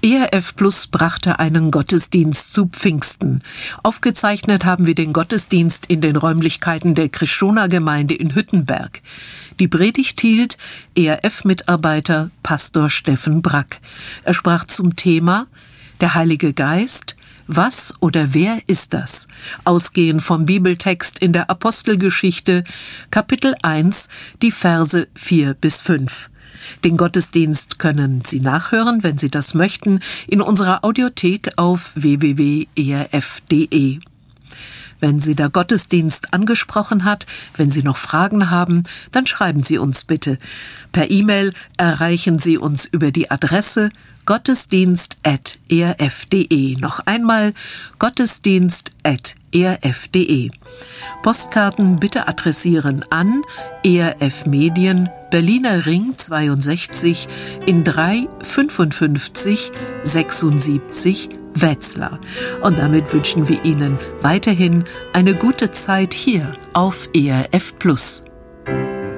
ERF Plus brachte einen Gottesdienst zu Pfingsten. Aufgezeichnet haben wir den Gottesdienst in den Räumlichkeiten der Krishona-Gemeinde in Hüttenberg. Die Predigt hielt ERF-Mitarbeiter Pastor Steffen Brack. Er sprach zum Thema Der Heilige Geist. Was oder wer ist das? Ausgehend vom Bibeltext in der Apostelgeschichte, Kapitel 1, die Verse 4-5. Den Gottesdienst können Sie nachhören, wenn Sie das möchten, in unserer Audiothek auf www.erf.de. Wenn Sie der Gottesdienst angesprochen hat, wenn Sie noch Fragen haben, dann schreiben Sie uns bitte. Per E-Mail erreichen Sie uns über die Adresse gottesdienst@erf.de. Noch einmal gottesdienst@erf.de. Postkarten bitte adressieren an ERF Medien, Berliner Ring 62 in 355 76 Wetzlar. Und damit wünschen wir Ihnen weiterhin eine gute Zeit hier auf ERF Plus.